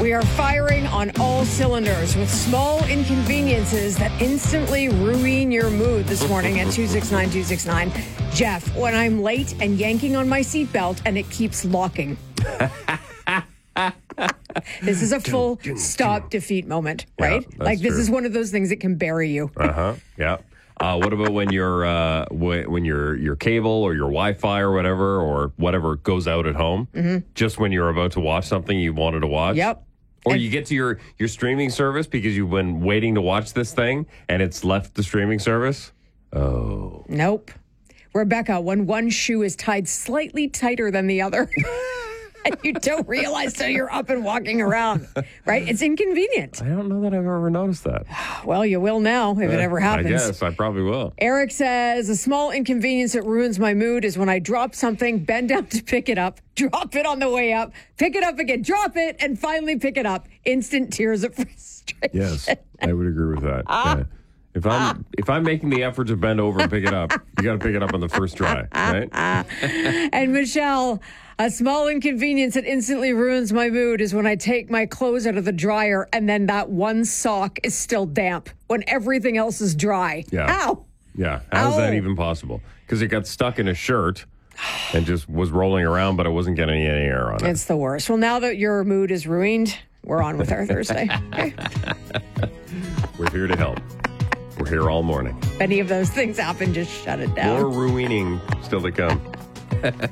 We are firing on all cylinders with small inconveniences that instantly ruin your mood this morning at 269-269. Jeff, when I'm late and yanking on my seatbelt and it keeps locking. This is a full stop defeat moment, right? Yeah, like this true. is one of those things that can bury you. Yeah. What about when your cable or your Wi-Fi or whatever goes out at home? Mm-hmm. Just when you're about to watch something you wanted to watch? Yep. Or you get to your streaming service because you've been waiting to watch this thing and it's left the streaming service? Oh. Nope. Rebecca, when one shoe is tied slightly tighter than the other. And you don't realize till you're up and walking around, right? It's inconvenient. I don't know that I've ever noticed that. Well, you will now if it ever happens. I guess I probably will. Eric says, a small inconvenience that ruins my mood is when I drop something, bend down to pick it up, drop it on the way up, pick it up again, drop it, and finally pick it up. Instant tears of frustration. Yes, I would agree with that. Yeah. If I'm making the effort to bend over and pick it up, you got to pick it up on the first try, right? And Michelle, a small inconvenience that instantly ruins my mood is when I take my clothes out of the dryer and then that one sock is still damp when everything else is dry. Yeah. Ow. Yeah. How is that Ow. even possible? Because it got stuck in a shirt and just was rolling around, but it wasn't getting any air on it. It's the worst. Well, now that your mood is ruined, we're on with our Thursday. Okay. We're here to help. We're here all morning. If any of those things happen, just shut it down. More ruining still to come.